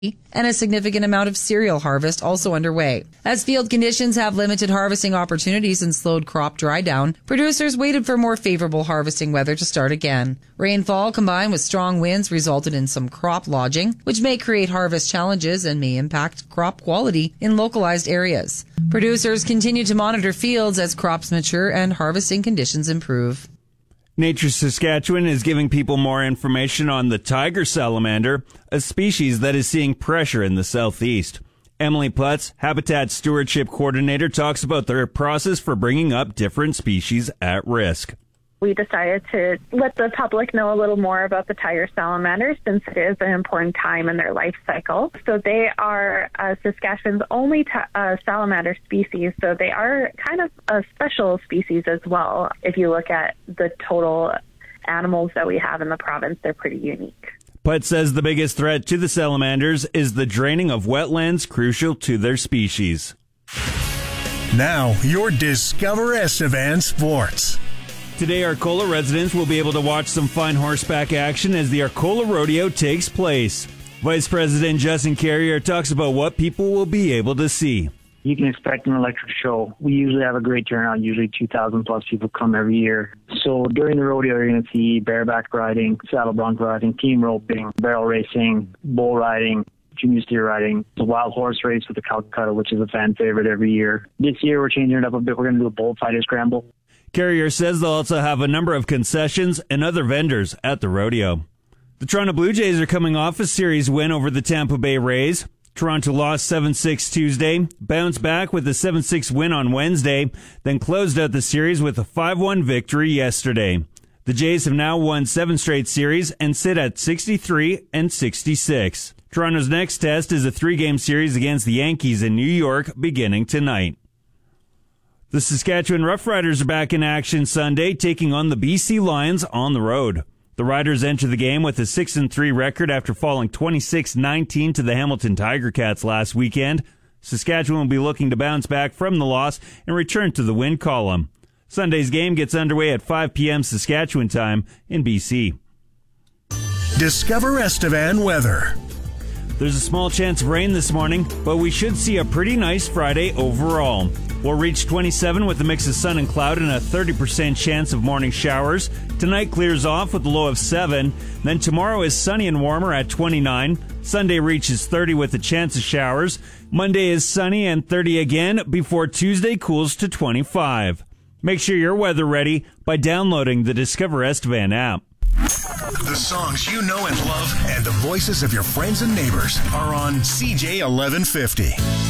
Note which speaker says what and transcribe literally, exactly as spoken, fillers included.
Speaker 1: and a significant amount of cereal harvest also underway. As field conditions have limited harvesting opportunities and slowed crop dry down, producers waited for more favorable harvesting weather to start again. Rainfall combined with strong winds resulted in some crop lodging, which may create harvest challenges and may impact crop quality in localized areas. Producers continue to monitor fields as crops mature and harvesting conditions improve.
Speaker 2: Nature Saskatchewan is giving people more information on the tiger salamander, a species that is seeing pressure in the southeast. Emily Putz, Habitat Stewardship Coordinator, talks about their process for bringing up different species at risk.
Speaker 3: We decided to let the public know a little more about the tiger salamanders since it is an important time in their life cycle. So they are uh, Saskatchewan's only t- uh, salamander species, so they are kind of a special species as well. If you look at the total animals that we have in the province, they're pretty unique.
Speaker 2: Putt says the biggest threat to the salamanders is the draining of wetlands crucial to their species.
Speaker 4: Now, your Discover Estevan Sports.
Speaker 2: Today, Arcola residents will be able to watch some fine horseback action as the Arcola Rodeo takes place. Vice President Justin Carrier talks about what people will be able to see.
Speaker 5: You can expect an electric show. We usually have a great turnout. Usually two thousand plus people come every year. So during the rodeo, you're going to see bareback riding, saddle bronc riding, team roping, barrel racing, bull riding, junior steer riding, the wild horse race with the Calcutta, which is a fan favorite every year. This year, we're changing it up a bit. We're going to do a bullfighter scramble.
Speaker 2: Carrier says they'll also have a number of concessions and other vendors at the rodeo. The Toronto Blue Jays are coming off a series win over the Tampa Bay Rays. Toronto lost seven six Tuesday, bounced back with a seven six win on Wednesday, then closed out the series with a five one victory yesterday. The Jays have now won seven straight series and sit at sixty-three and sixty-six. Toronto's next test is a three-game series against the Yankees in New York beginning tonight. The Saskatchewan Roughriders are back in action Sunday, taking on the B C Lions on the road. The Riders enter the game with a six and three record after falling twenty-six nineteen to the Hamilton Tiger Cats last weekend. Saskatchewan will be looking to bounce back from the loss and return to the win column. Sunday's game gets underway at five p.m. Saskatchewan time in B C.
Speaker 4: Discover Estevan weather.
Speaker 2: There's a small chance of rain this morning, but we should see a pretty nice Friday overall. We'll reach twenty-seven with a mix of sun and cloud and a thirty percent chance of morning showers. Tonight clears off with a low of seven. Then tomorrow is sunny and warmer at twenty-nine. Sunday reaches thirty with a chance of showers. Monday is sunny and thirty again before Tuesday cools to twenty-five. Make sure you're weather ready by downloading the Discover Estevan app.
Speaker 4: The songs you know and love and the voices of your friends and neighbors are on C J eleven fifty.